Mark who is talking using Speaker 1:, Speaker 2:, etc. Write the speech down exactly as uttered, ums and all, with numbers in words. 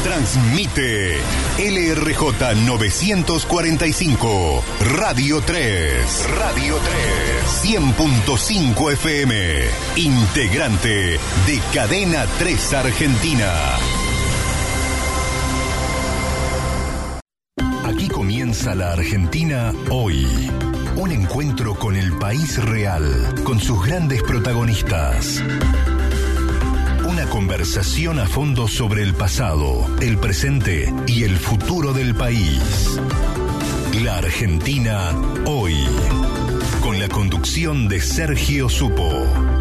Speaker 1: Transmite L R J novecientos cuarenta y cinco, Radio tres. Radio tres. cien punto cinco F M. Integrante de Cadena tres Argentina. Aquí comienza la Argentina hoy. Un encuentro con el país real, con sus grandes protagonistas. Una conversación a fondo sobre el pasado, el presente y el futuro del país. La Argentina hoy. Con la conducción de Sergio Supo.